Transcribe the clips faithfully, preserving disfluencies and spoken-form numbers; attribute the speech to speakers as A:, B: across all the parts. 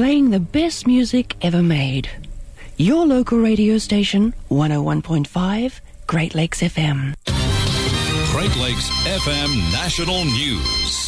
A: playing the best music ever made. Your local radio station, one oh one point five, Great Lakes F M.
B: Great Lakes F M National News.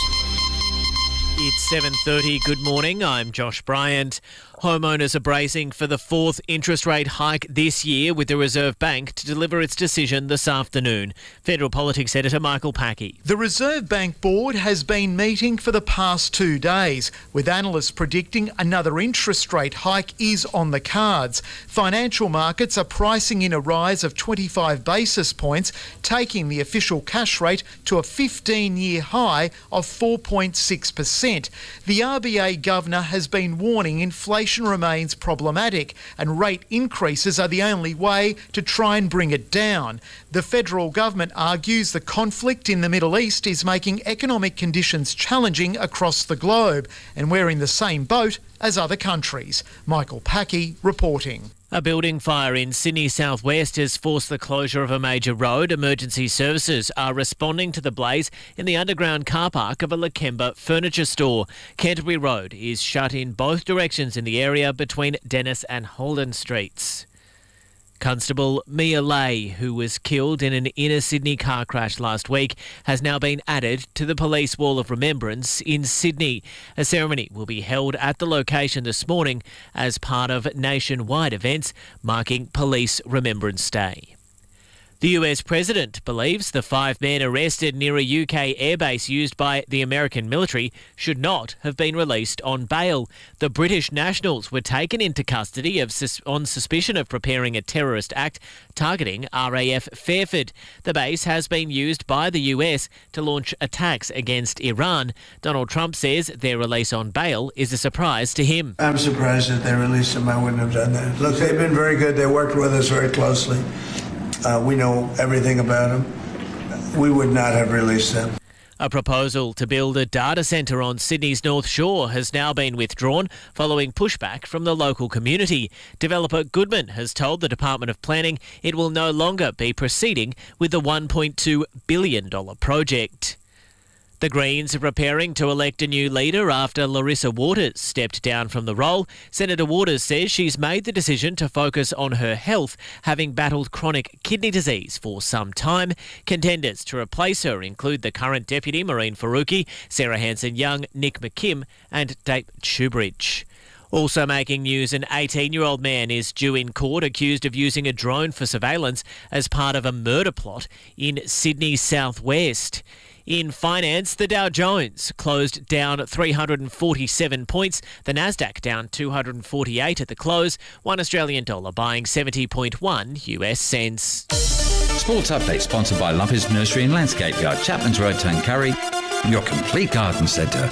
C: It's seven thirty. Good morning. I'm Josh Bryant. Homeowners are bracing for the fourth interest rate hike this year, with the Reserve Bank to deliver its decision this afternoon. Federal Politics Editor Michael Packey.
D: The Reserve Bank Board has been meeting for the past two days, with analysts predicting another interest rate hike is on the cards. Financial markets are pricing in a rise of twenty-five basis points, taking the official cash rate to a fifteen-year high of four point six percent. The R B A Governor has been warning inflation remains problematic and rate increases are the only way to try and bring it down. The federal government argues the conflict in the Middle East is making economic conditions challenging across the globe, and we're in the same boat as other countries. Michael Packey reporting.
C: A building fire in Sydney southwest has forced the closure of a major road. Emergency services are responding to the blaze in the underground car park of a Lakemba furniture store. Canterbury Road is shut in both directions in the area between Dennis and Holden Streets. Constable Mia Lay, who was killed in an inner Sydney car crash last week, has now been added to the Police Wall of Remembrance in Sydney. A ceremony will be held at the location this morning as part of nationwide events marking Police Remembrance Day. The U S President believes the five men arrested near a U K airbase used by the American military should not have been released on bail. The British nationals were taken into custody of sus- on suspicion of preparing a terrorist act targeting R A F Fairford. The base has been used by the U S to launch attacks against Iran. Donald Trump says their release on bail is a surprise to him.
E: I'm surprised that they released him. I wouldn't have done that. Look, they've been very good. They worked with us very closely. Uh, we know everything about them. We would not have released them.
C: A proposal to build a data centre on Sydney's North Shore has now been withdrawn following pushback from the local community. Developer Goodman has told the Department of Planning it will no longer be proceeding with the one point two billion dollars project. The Greens are preparing to elect a new leader after Larissa Waters stepped down from the role. Senator Waters says she's made the decision to focus on her health, having battled chronic kidney disease for some time. Contenders to replace her include the current Deputy Maureen Faruqi, Sarah Hanson-Young, Nick McKim and Dave Shoebridge. Also making news, an eighteen-year-old man is due in court accused of using a drone for surveillance as part of a murder plot in Sydney's southwest. In finance, the Dow Jones closed down three hundred forty-seven points, the Nasdaq down two hundred forty-eight at the close, one Australian dollar buying seventy point one U S cents.
F: Sports Update sponsored by Lumpy's Nursery and Landscape Yard, Chapman's Road, Tuncurry, your complete garden centre.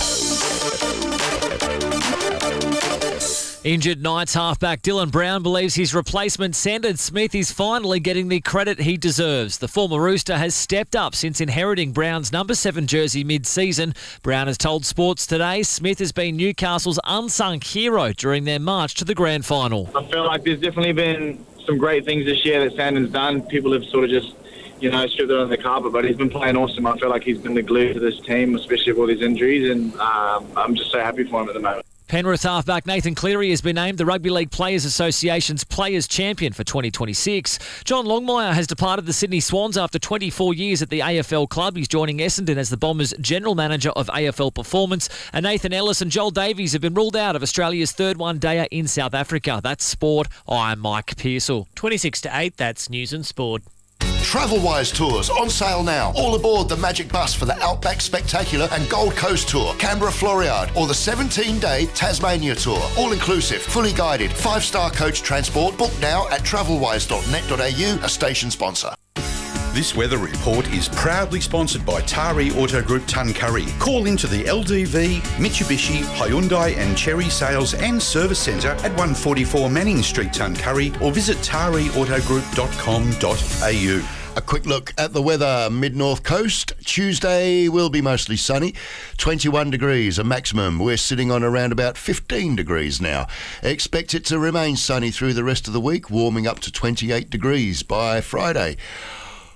G: Injured Knights halfback Dylan Brown believes his replacement Sandon Smith is finally getting the credit he deserves. The former Rooster has stepped up since inheriting Brown's number seven jersey mid-season. Brown has told Sports Today Smith has been Newcastle's unsung hero during their march to the grand final.
H: I feel like there's definitely been some great things this year that Sandon's done. People have sort of just, you know, stripped it on the carpet, but he's been playing awesome. I feel like he's been the glue to this team, especially with all his injuries, and um, I'm just so happy for him at the moment.
G: Penrith halfback Nathan Cleary has been named the Rugby League Players Association's Players Champion for twenty twenty-six. John Longmire has departed the Sydney Swans after twenty-four years at the A F L club. He's joining Essendon as the Bombers' General Manager of A F L Performance. And Nathan Ellis and Joel Davies have been ruled out of Australia's third one-dayer in South Africa. That's sport. I'm Mike Pearsall.
C: twenty-six to eight, that's News and Sport.
I: Travelwise Tours on sale now. All aboard the Magic Bus for the Outback Spectacular and Gold Coast Tour, Canberra Floriade, or the seventeen-day Tasmania Tour. All inclusive, fully guided, five-star coach transport. Book now at travelwise dot net dot a u, a station sponsor.
J: This weather report is proudly sponsored by Tari Auto Group Tuncurry. Call into the L D V, Mitsubishi, Hyundai and Chery Sales and Service Centre at one forty-four Manning Street, Tuncurry, or visit tari auto group dot com dot a u.
I: A quick look at the weather. Mid-North Coast, Tuesday will be mostly sunny, twenty-one degrees a maximum. We're sitting on around about fifteen degrees now. Expect it to remain sunny through the rest of the week, warming up to twenty-eight degrees by Friday.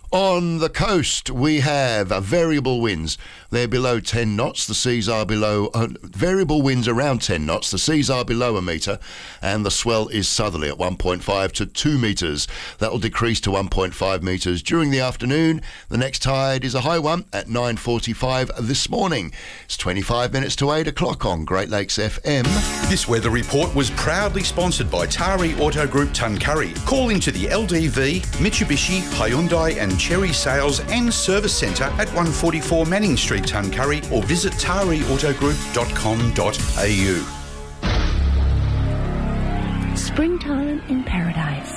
I: On the coast, we have uh, variable winds. They're below ten knots. The seas are below... Uh, variable winds around ten knots. The seas are below a metre. And the swell is southerly at one point five to two metres. That will decrease to one point five metres during the afternoon. The next tide is a high one at nine forty-five this morning. It's twenty-five minutes to eight o'clock on Great Lakes F M.
J: This weather report was proudly sponsored by Tari Auto Group Tuncurry. Call into the L D V, Mitsubishi, Hyundai and Cherry Sales and Service Centre at one forty-four Manning Street, Tuncurry, or visit tari auto group dot com dot a u.
A: Springtime in Paradise.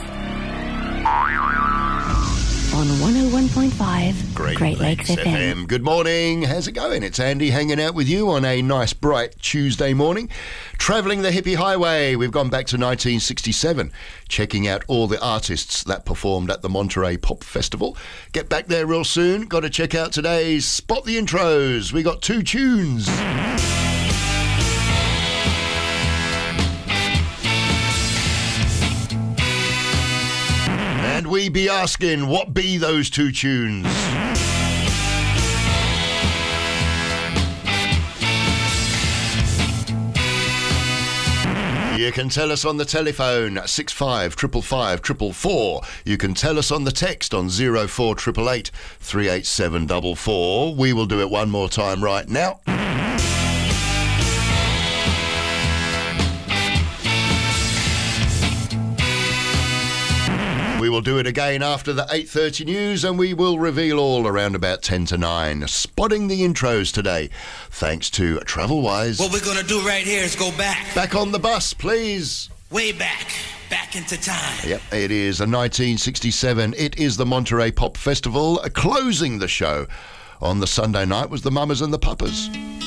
A: On one oh one point five
I: Great,
A: Great Lakes, Lakes F M.
I: F M. Good morning. How's it going? It's Andy hanging out with you on a nice bright Tuesday morning. Travelling the hippie highway. We've gone back to nineteen sixty-seven, checking out all the artists that performed at the Monterey Pop Festival. Get back there real soon. Got to check out today's Spot the Intros. We got two tunes. And we be asking, what be those two tunes? You can tell us on the telephone, six five five five five four four. You can tell us on the text on zero four eight eight eight, three eight seven four four. We will do it one more time right now. We will do it again after the eight thirty news, and we will reveal all around about ten to nine. Spotting the intros today, thanks to TravelWise.
K: What we're going to do right here is go back.
I: Back on the bus, please.
K: Way back. Back into time.
I: Yep, it is a nineteen sixty-seven. It is the Monterey Pop Festival. Closing the show on the Sunday night was the Mamas and the Papas.